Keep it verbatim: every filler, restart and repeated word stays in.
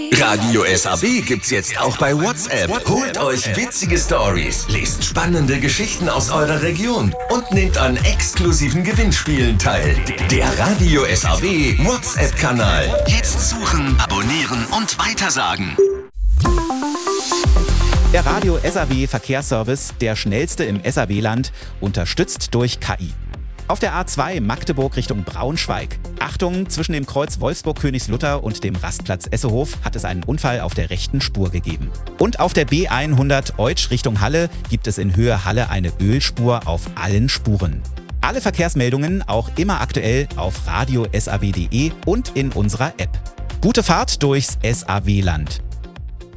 Radio S A W gibt's jetzt auch bei WhatsApp. Holt euch witzige Stories, lest spannende Geschichten aus eurer Region und nehmt an exklusiven Gewinnspielen teil. Der Radio S A W WhatsApp-Kanal. Jetzt suchen, abonnieren und weitersagen. Der Radio S A W Verkehrsservice, der schnellste im S A W-Land, unterstützt durch K I. Auf der A zwei Magdeburg Richtung Braunschweig. Achtung, zwischen dem Kreuz Wolfsburg-Königslutter und dem Rastplatz Essehof hat es einen Unfall auf der rechten Spur gegeben. Und auf der B hundert Eutsch Richtung Halle gibt es in Höhe Halle eine Ölspur auf allen Spuren. Alle Verkehrsmeldungen auch immer aktuell auf radio s a w punkt d e und in unserer App. Gute Fahrt durchs S A W-Land.